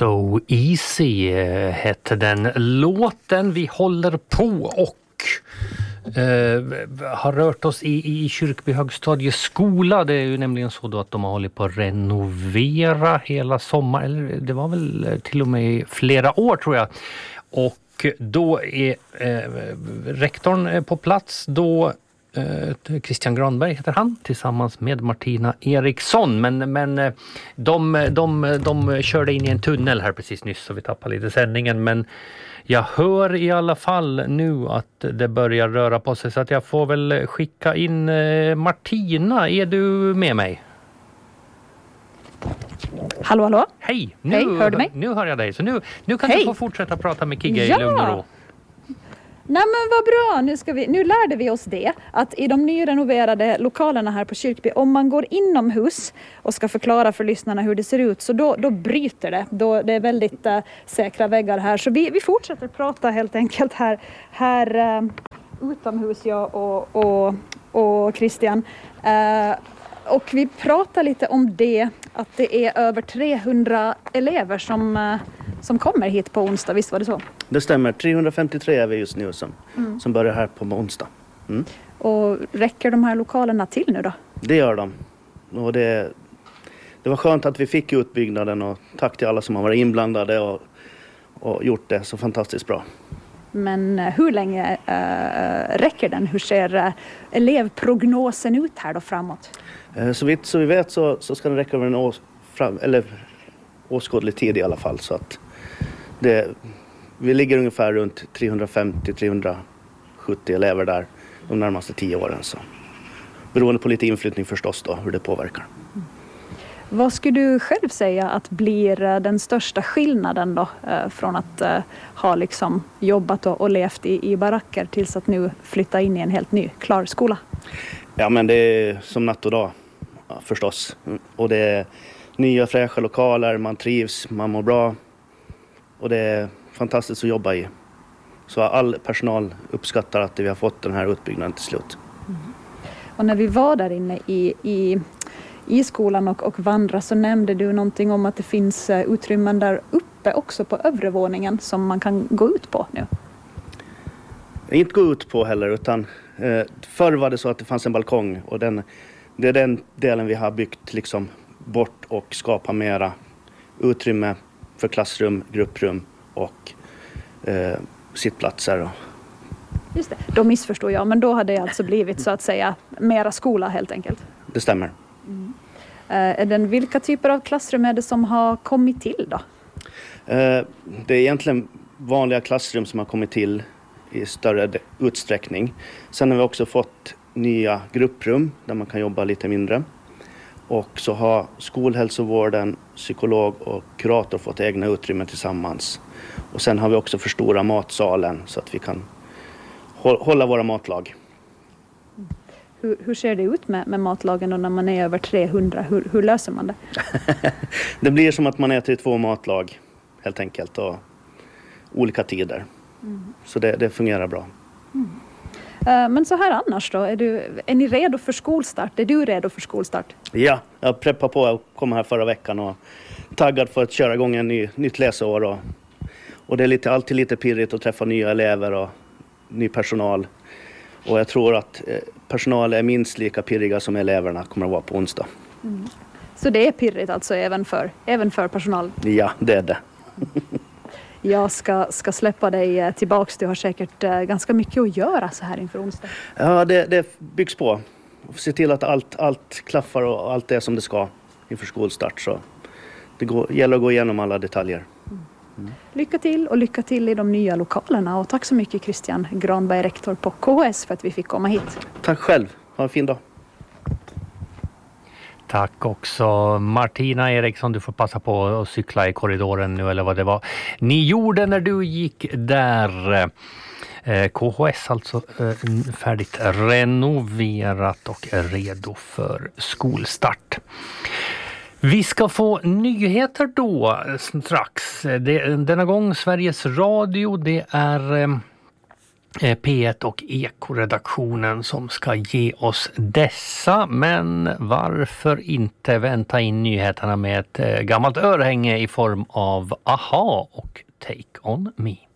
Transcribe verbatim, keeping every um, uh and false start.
So Easy hette den låten. Vi håller på och eh, har rört oss i, i Kyrkby högstadieskola. Det är ju nämligen så då att de har hållit på att renovera hela sommar. Eller det var väl till och med flera år tror jag. Och då är eh, rektorn på plats. Då Christian Granberg heter han tillsammans med Martina Eriksson, men, men de, de, de körde in i en tunnel här precis nyss så vi tappade lite sändningen, men jag hör i alla fall nu att det börjar röra på sig så att jag får väl skicka in Martina. Är du med mig? Hallå, hallå? Hej, nu, Hej, hör du mig? Nu hör jag dig, så nu, nu kan Hej. du få fortsätta prata med Kigge Ja. i lugn och ro. Nej men vad bra, nu, ska vi, nu lärde vi oss det, att i de nyrenoverade lokalerna här på Kyrkby, om man går inomhus och ska förklara för lyssnarna hur det ser ut, så då, då bryter det. Då, det är väldigt uh, säkra väggar här, så vi, vi fortsätter prata helt enkelt här, här uh, utomhus, jag och, och, och Christian. Uh, och vi pratar lite om det, att det är över trehundra elever som, uh, som kommer hit på onsdag, visst var det så? Det stämmer, trehundrafemtiotre är vi just nu som, mm. som börjar här på onsdag. Mm. Och räcker de här lokalerna till nu då? Det gör de. Och det, det var skönt att vi fick utbyggnaden och tack till alla som har varit inblandade och, och gjort det så fantastiskt bra. Men hur länge äh, räcker den? Hur ser äh, elevprognosen ut här då framåt? Eh, så vitt så vi vet så, så ska den räcka över en års, fram, eller åskådlig tid i alla fall. Så att det... Vi ligger ungefär runt trehundrafemtio till trehundrasjuttio elever där de närmaste tio åren. Så. Beroende på lite inflyttning förstås då, hur det påverkar. Mm. Vad skulle du själv säga att blir den största skillnaden då eh, från att eh, ha liksom jobbat och, och levt i, i baracker tills att nu flytta in i en helt ny, klar skola? Ja men det är som natt och dag ja, förstås. Och det är nya fräscha lokaler, man trivs, man mår bra och det är fantastiskt att jobba i. Så all personal uppskattar att vi har fått den här utbyggnaden till slut. Mm. Och när vi var där inne i, i, i skolan och, och vandra så nämnde du någonting om att det finns utrymmen där uppe också på övre våningen som man kan gå ut på nu. Inte gå ut på heller utan eh, förr var det så att det fanns en balkong och den, det är den delen vi har byggt liksom bort och skapa mera utrymme för klassrum, grupprum och eh, sittplatser. Just det, då missförstår jag, men då hade det alltså blivit så att säga mera skola helt enkelt. Det stämmer. Mm. Eh, är den, vilka typer av klassrum är det som har kommit till då? Eh, det är egentligen vanliga klassrum som har kommit till i större utsträckning. Sen har vi också fått nya grupprum där man kan jobba lite mindre. Och så har skolhälsovården, psykolog och kurator fått egna utrymmen tillsammans. Och sen har vi också förstora matsalen så att vi kan hålla våra matlag. Hur, hur ser det ut med, med matlagen då när man är över trehundra? Hur, hur löser man det? Det blir som att man äter i två matlag helt enkelt och olika tider. Mm. Så det, det fungerar bra. Mm. Men så här annars då, är, du, är ni redo för skolstart? Är du redo för skolstart? Ja, jag preppar på att komma här förra veckan och taggad för att köra igång en ny, nytt läsår. Och, och det är lite, alltid lite pirrigt att träffa nya elever och ny personal. Och jag tror att personal är minst lika pirriga som eleverna kommer att vara på onsdag. Mm. Så det är pirrigt alltså även för, även för personal? Ja, det är det. Jag ska, ska släppa dig tillbaks. Du har säkert uh, ganska mycket att göra så här inför onsdag. Ja, det, det byggs på. Se till att allt, allt klaffar och allt är som det ska inför skolstart. Så det går, gäller att gå igenom alla detaljer. Mm. Mm. Lycka till och lycka till i de nya lokalerna. Och tack så mycket Christian Granberg, rektor på K H S, för att vi fick komma hit. Tack själv. Ha en fin dag. Tack också Martina Eriksson, du får passa på att cykla i korridoren nu eller vad det var ni gjorde när du gick där. K H S alltså färdigt renoverat och redo för skolstart. Vi ska få nyheter då strax. Det, denna gång Sveriges Radio, det är P ett och Ekoredaktionen som ska ge oss dessa. Men varför inte vänta in nyheterna med ett gammalt örhänge i form av A H A och Take On Me.